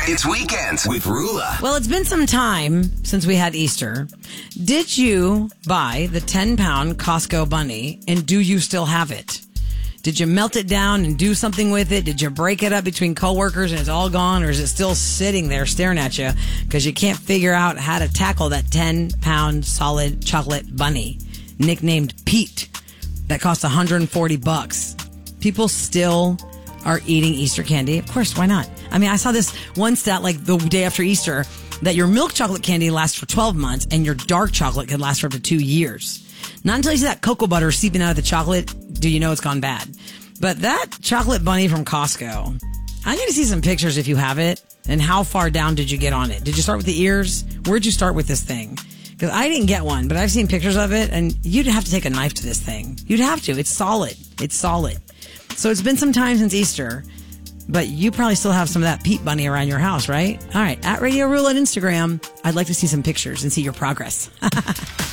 It's Weekends with Rula. Well, it's been some time since we had Easter. Did you buy the 10-pound Costco bunny, and do you still have it? Did you melt it down and do something with it? Did you break it up between coworkers and it's all gone, or is it still sitting there staring at you because you can't figure out how to tackle that 10-pound solid chocolate bunny, nicknamed Pete, that cost $140? People still are eating Easter candy. Of course, why not? I mean, I saw this one stat like the day after Easter that your milk chocolate candy lasts for 12 months and your dark chocolate could last for up to 2 years. Not until you see that cocoa butter seeping out of the chocolate do you know it's gone bad. But that chocolate bunny from Costco, I need to see some pictures if you have it. And how far down did you get on it? Did you start with the ears? Where'd you start with this thing? Because I didn't get one, but I've seen pictures of it, and you'd have to take a knife to this thing. You'd have to. It's solid. It's solid. So it's been some time since Easter, but you probably still have some of that Pete bunny around your house, right? All right. At Radio Rule on Instagram, I'd like to see some pictures and see your progress.